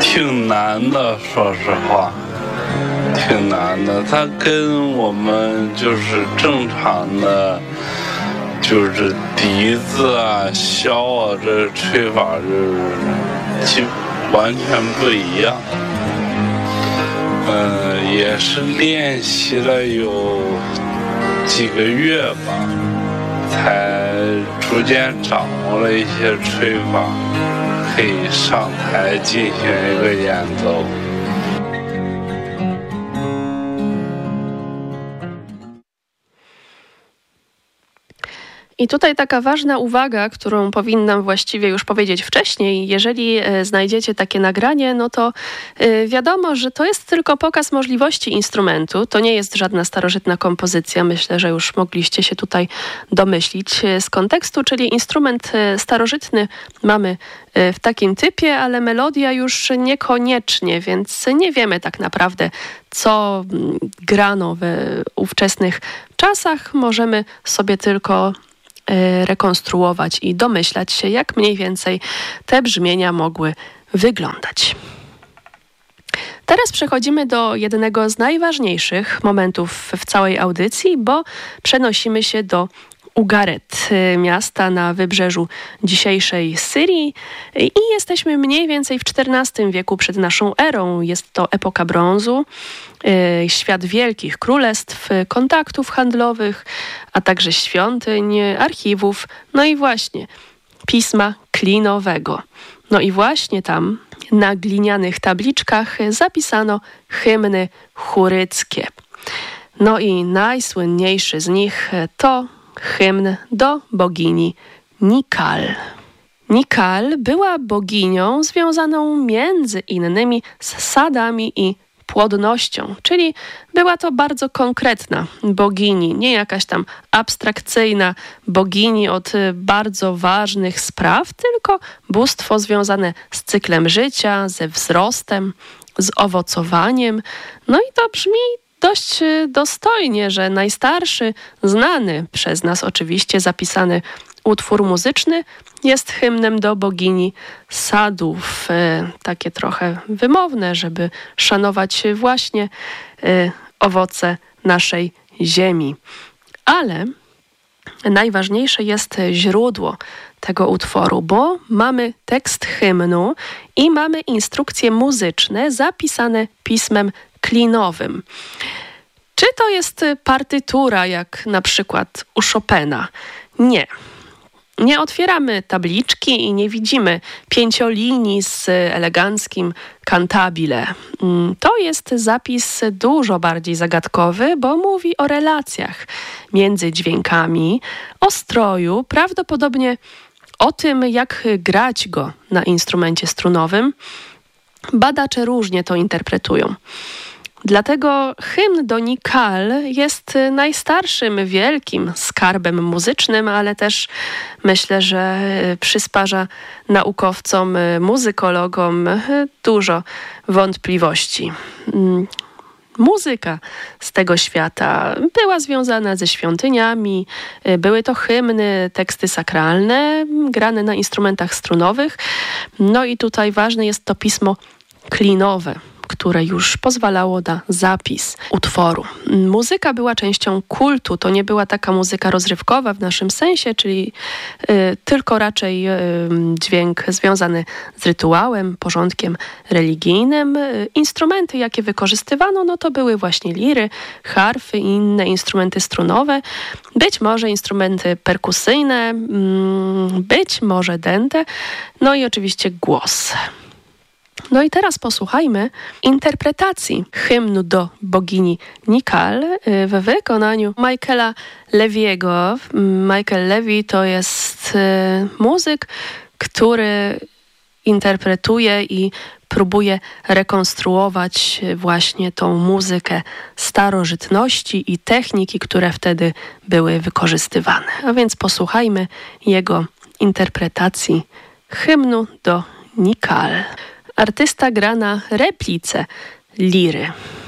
挺难的，说实话，挺难的。它跟我们就是正常的，就是笛子啊、箫啊这吹法就是完全不一样。也是练习了有几个月吧，才逐渐掌握了一些吹法，可以上台进行一个演奏。 I tutaj taka ważna uwaga, którą powinnam właściwie już powiedzieć wcześniej. Jeżeli znajdziecie takie nagranie, no to wiadomo, że to jest tylko pokaz możliwości instrumentu. To nie jest żadna starożytna kompozycja. Myślę, że już mogliście się tutaj domyślić z kontekstu, czyli instrument starożytny mamy w takim typie, ale melodia już niekoniecznie, więc nie wiemy tak naprawdę, co grano we ówczesnych czasach. Możemy sobie tylko rekonstruować i domyślać się, jak mniej więcej te brzmienia mogły wyglądać. Teraz przechodzimy do jednego z najważniejszych momentów w całej audycji, bo przenosimy się do Ugarit, miasta na wybrzeżu dzisiejszej Syrii i jesteśmy mniej więcej w XIV wieku przed naszą erą. Jest to epoka brązu, świat wielkich królestw, kontaktów handlowych, a także świątyń, archiwów, no i właśnie pisma klinowego. No i właśnie tam na glinianych tabliczkach zapisano hymny churyckie. No i najsłynniejszy z nich to hymn do bogini Nikal. Nikal była boginią związaną między innymi z sadami i płodnością, czyli była to bardzo konkretna bogini, nie jakaś tam abstrakcyjna bogini od bardzo ważnych spraw, tylko bóstwo związane z cyklem życia, ze wzrostem, z owocowaniem. No i to brzmi dość dostojnie, że najstarszy, znany przez nas oczywiście zapisany utwór muzyczny jest hymnem do bogini sadów. Takie trochę wymowne, żeby szanować właśnie owoce naszej ziemi. Ale najważniejsze jest źródło tego utworu, bo mamy tekst hymnu i mamy instrukcje muzyczne zapisane pismem klinowym. Czy to jest partytura, jak na przykład u Chopina? Nie. Nie otwieramy tabliczki i nie widzimy 5 linii z eleganckim cantabile. To jest zapis dużo bardziej zagadkowy, bo mówi o relacjach między dźwiękami, o stroju, prawdopodobnie o tym, jak grać go na instrumencie strunowym. Badacze różnie to interpretują. Dlatego hymn do Nikal jest najstarszym wielkim skarbem muzycznym, ale też myślę, że przysparza naukowcom, muzykologom dużo wątpliwości. Muzyka z tego świata była związana ze świątyniami, były to hymny, teksty sakralne, grane na instrumentach strunowych. No i tutaj ważne jest to pismo klinowe, które już pozwalało na zapis utworu. Muzyka była częścią kultu, to nie była taka muzyka rozrywkowa w naszym sensie, czyli tylko raczej dźwięk związany z rytuałem, porządkiem religijnym. Instrumenty, jakie wykorzystywano, no to były właśnie liry, harfy i inne instrumenty strunowe, być może instrumenty perkusyjne, być może dęte, no i oczywiście głos. No i teraz posłuchajmy interpretacji hymnu do bogini Nikal w wykonaniu Michaela Leviego. Michael Levy to jest muzyk, który interpretuje i próbuje rekonstruować właśnie tą muzykę starożytności i techniki, które wtedy były wykorzystywane. A więc posłuchajmy jego interpretacji hymnu do Nikal. Artysta gra na replice liry.